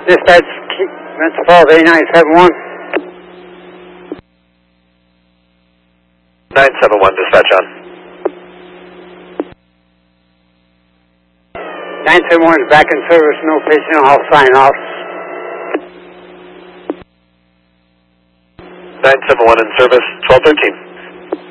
Dispatch, Mental Falls 8971. 971, dispatch on. 971 is back in service, no patient, I'll sign off. 971 in service, 1213.